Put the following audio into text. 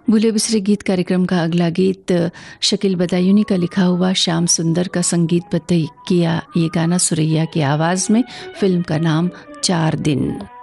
भूले बिसरे गीत कार्यक्रम का अगला गीत शकील बदायूनी का लिखा हुआ, श्याम सुंदर का संगीतबद्ध किया ये गाना सुरैया की आवाज में। फिल्म का नाम 4 दिन।